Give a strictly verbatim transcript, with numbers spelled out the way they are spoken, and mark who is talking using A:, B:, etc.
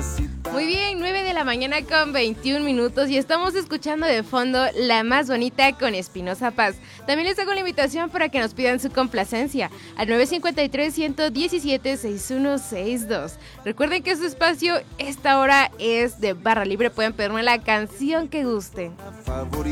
A: Muy bien, nueve de la mañana con veintiún minutos y estamos escuchando de fondo La Más Bonita con Espinoza Paz. También les hago la invitación para que nos pidan su complacencia al nueve cinco tres, uno uno siete, seis uno seis dos. Recuerden que su espacio esta hora es de barra libre, pueden pedirme la canción que gusten.